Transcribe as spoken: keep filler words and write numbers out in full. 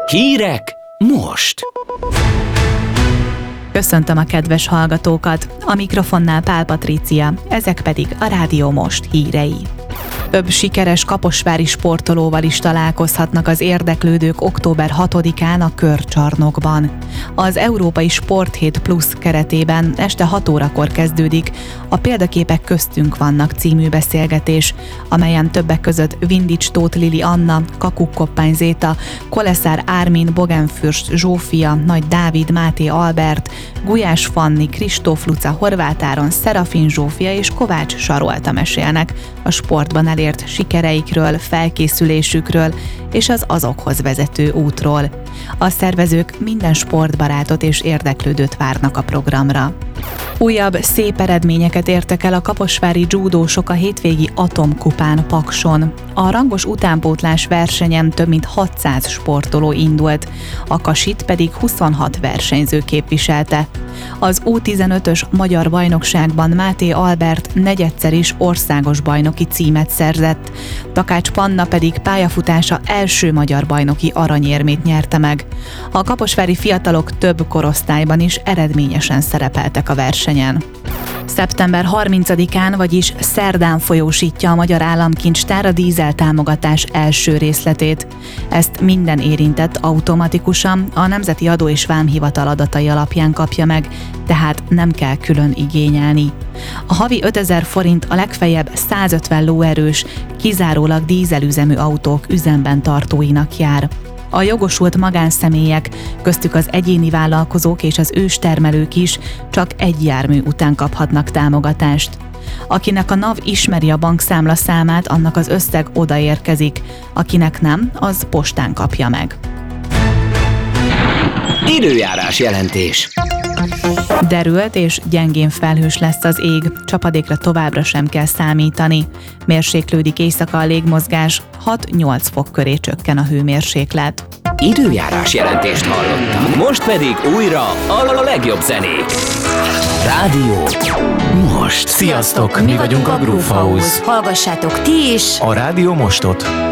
Hírek most! Köszöntöm a kedves hallgatókat, a mikrofonnál Pál Patrícia, ezek pedig a Rádió Most hírei. Több sikeres kaposvári sportolóval is találkozhatnak az érdeklődők október hatodikán a Körcsarnokban. Az Európai Sporthét Plusz keretében este hat órakor kezdődik a Példaképek köztünk vannak című beszélgetés, amelyen többek között Vindics Tóth Lili Anna, Kakuk Koppány Zéta, Koleszár Ármin, Bogenfürst Zsófia, Nagy Dávid, Máté Albert, Gulyás Fanni, Kristóf Luca, Horváth Áron, Szerafin Zsófia és Kovács Sarolta mesélnek a sportban elért sikereikről, felkészülésükről és az azokhoz vezető útról. A szervezők minden sportbarátot és érdeklődőt várnak a programra. Újabb szép eredményeket értek el a kaposvári dzsúdósok a hétvégi Atomkupán Pakson. A rangos utánpótlás versenyen több mint hatszáz sportoló indult, a kasit pedig huszonhat versenyző képviselte. Az U tizenötös magyar bajnokságban Máté Albert negyedszer is országos bajnoki címet szerzett, Takács Panna pedig pályafutása első magyar bajnoki aranyérmét nyerte meg. A kaposvári fiatalok több korosztályban is eredményesen szerepeltek a versenyen. szeptember harmincadikán, vagyis szerdán folyósítja a Magyar Államkincstár a dízeltámogatás első részletét. Ezt minden érintett automatikusan a Nemzeti Adó és Vámhivatal adatai alapján kapja meg, tehát nem kell külön igényelni. A havi ötezer forint a legfeljebb százötven lóerős, kizárólag dízelüzemű autók üzemben tartóinak jár. A jogosult magánszemélyek, köztük az egyéni vállalkozók és az őstermelők is csak egy jármű után kaphatnak támogatást. Akinek a NAV ismeri a bankszámla számát, annak az összeg odaérkezik, akinek nem, az postán kapja meg. Időjárás jelentés. Derült és gyengén felhős lesz az ég, csapadékra továbbra sem kell számítani. Mérséklődik éjszaka a légmozgás, hat-nyolc fok köré csökken a hőmérséklet. Időjárás jelentést hallottak. Most pedig újra a legjobb zenék. Rádió Most. Sziasztok, mi vagyunk a Groove House. Hallgassátok ti is A Rádió Mostot.